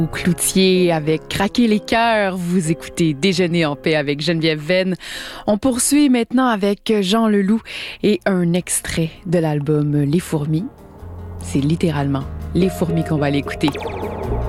Au Cloutier avec Craquer les cœurs, vous écoutez Déjeuner en paix avec Geneviève Venn. On poursuit maintenant avec Jean Leloup et un extrait de l'album Les Fourmis. C'est littéralement Les Fourmis qu'on va aller écouter.